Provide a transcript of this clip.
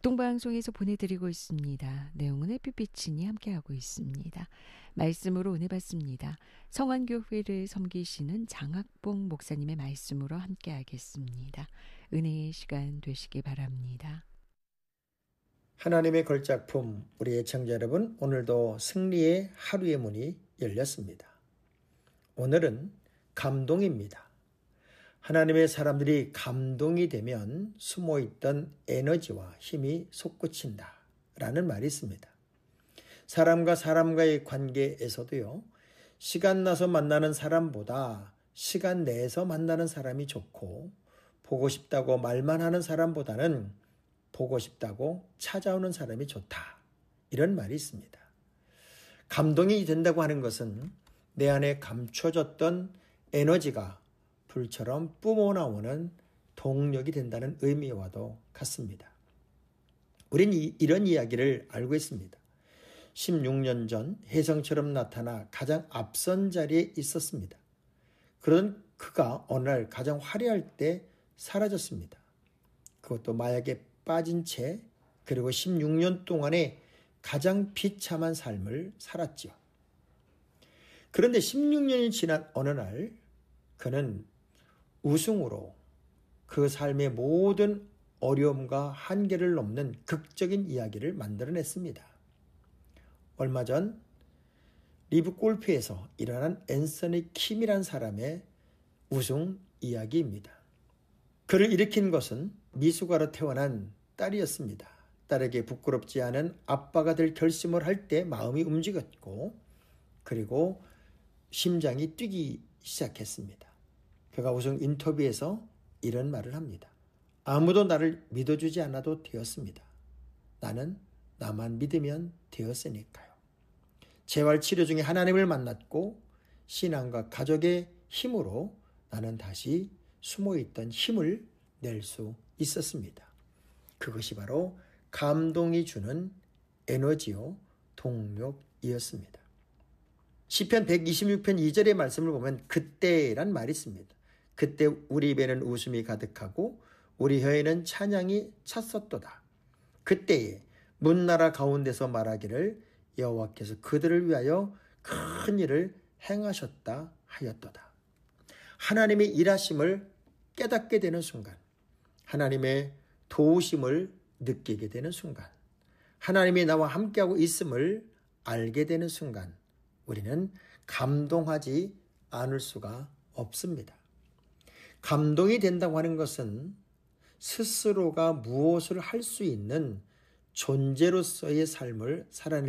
극동방송에서 보내드리고 있습니다. 내용은 햇빛비친이 함께하고 있습니다. 말씀으로 은혜 받습니다. 성안교회를 섬기시는 장학봉 목사님의 말씀으로 함께하겠습니다. 은혜의 시간 되시기 바랍니다. 하나님의 걸작품, 우리 애청자 여러분, 오늘도 승리의 하루의 문이 열렸습니다. 오늘은 감동입니다. 하나님의 사람들이 감동이 되면 숨어있던 에너지와 힘이 솟구친다 라는 말이 있습니다. 사람과 사람과의 관계에서도요, 시간 나서 만나는 사람보다 시간 내에서 만나는 사람이 좋고, 보고 싶다고 말만 하는 사람보다는 보고 싶다고 찾아오는 사람이 좋다, 이런 말이 있습니다. 감동이 된다고 하는 것은 내 안에 감춰졌던 에너지가 불처럼 뿜어나오는 동력이 된다는 의미와도 같습니다. 우린 이런 이야기를 알고 있습니다. 16년 전 혜성처럼 나타나 가장 앞선 자리에 있었습니다. 그런 그가 어느 날 가장 화려할 때 사라졌습니다. 그것도 마약에 빠진 채, 그리고 16년 동안에 가장 비참한 삶을 살았지요. 그런데 16년이 지난 어느 날 그는 우승으로 그 삶의 모든 어려움과 한계를 넘는 극적인 이야기를 만들어냈습니다. 얼마 전 리브 골프에서 일어난 앤서니 킴이란 사람의 우승 이야기입니다. 그를 일으킨 것은 미숙아로 태어난 딸이었습니다. 딸에게 부끄럽지 않은 아빠가 될 결심을 할 때 마음이 움직였고, 그리고 심장이 뛰기 시작했습니다. 그가 우승 인터뷰에서 이런 말을 합니다. 아무도 나를 믿어주지 않아도 되었습니다. 나는 나만 믿으면 되었으니까요. 재활치료 중에 하나님을 만났고 신앙과 가족의 힘으로 나는 다시 숨어있던 힘을 낼 수 있었습니다. 그것이 바로 감동이 주는 에너지요, 동력이었습니다. 시편 126편 2절의 말씀을 보면 그때란 말이 있습니다. 그때 우리 입에는 웃음이 가득하고 우리 혀에는 찬양이 찼었도다. 그때에 문나라 가운데서 말하기를 여호와께서 그들을 위하여 큰 일을 행하셨다 하였도다. 하나님의 일하심을 깨닫게 되는 순간, 하나님의 도우심을 느끼게 되는 순간, 하나님이 나와 함께하고 있음을 알게 되는 순간, 우리는 감동하지 않을 수가 없습니다. 감동이 된다고 하는 것은 스스로가 무엇을 할 수 있는 존재로서의 삶을 살아낼